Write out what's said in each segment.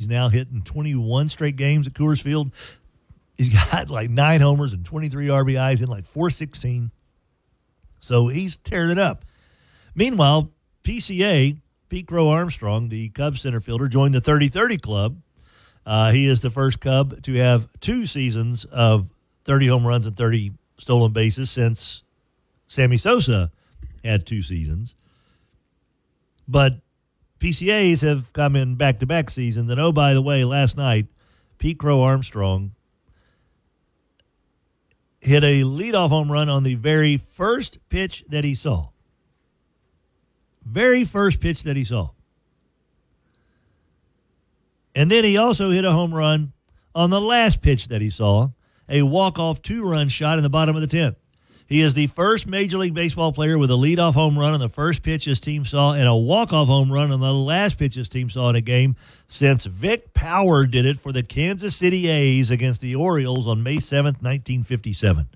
He's now hitting 21 straight games at Coors Field. He's got like 9 homers and 23 RBIs in like 416. So he's tearing it up. Meanwhile, PCA, Pete Crow Armstrong, the Cubs center fielder, joined the 30-30 club. He is the first Cub to have 2 seasons of 30 home runs and 30 stolen bases since Sammy Sosa had 2 seasons. But PCAs have come in back-to-back seasons. And, oh, by the way, last night, Pete Crow Armstrong hit a leadoff home run on the very first pitch that he saw. Very first pitch that he saw. And then he also hit a home run on the last pitch that he saw, a walk-off 2-run shot in the bottom of the 10th. He is the first Major League Baseball player with a leadoff home run on the first pitch his team saw and a walk-off home run on the last pitch his team saw in a game since Vic Power did it for the Kansas City A's against the Orioles on May 7th, 1957.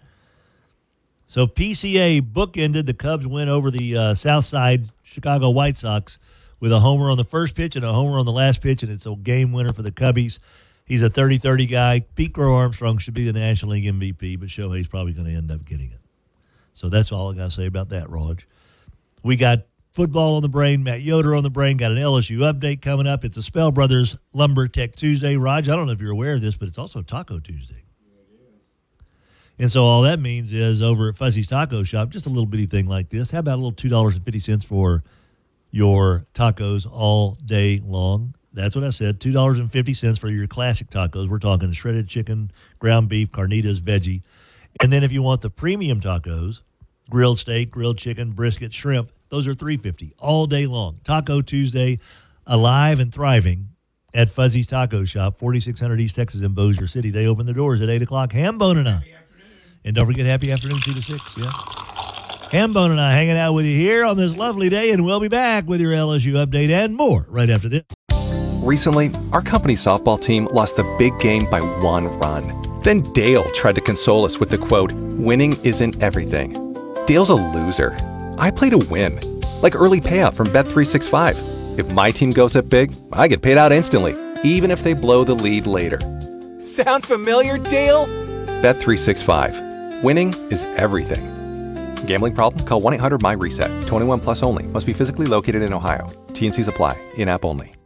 So PCA bookended the Cubs' win over the Southside Chicago White Sox with a homer on the first pitch and a homer on the last pitch, and it's a game winner for the Cubbies. He's a 30-30 guy. Pete Crow Armstrong should be the National League MVP, but Shohei's probably going to end up getting it. So that's all I got to say about that, Raj. We got football on the brain, Matt Yoder on the brain, got an LSU update coming up. It's a Spell Brothers Lumber Tech Tuesday. Raj, I don't know if you're aware of this, but it's also Taco Tuesday. And so all that means is over at Fuzzy's Taco Shop, just a little bitty thing like this. How about a little $2.50 for your tacos all day long? That's what I said, $2.50 for your classic tacos. We're talking shredded chicken, ground beef, carnitas, veggie. And then if you want the premium tacos, grilled steak, grilled chicken, brisket, shrimp, those are $3.50 all day long. Taco Tuesday, alive and thriving at Fuzzy's Taco Shop, 4600 East Texas in Bossier City. They open the doors at 8 o'clock. Hambone and I. And don't forget, happy afternoon, 2 to 6. Yeah. Hambone and I hanging out with you here on this lovely day, and we'll be back with your LSU update and more right after this. Recently, our company softball team lost the big game by 1 run. Then Dale tried to console us with the quote, "Winning isn't everything." Dale's a loser. I play to win. Like early payout from Bet365. If my team goes up big, I get paid out instantly, even if they blow the lead later. Sound familiar, Dale? Bet365. Winning is everything. Gambling problem? Call 1-800-MY-RESET. 21 plus only. Must be physically located in Ohio. T&Cs apply. In-app only.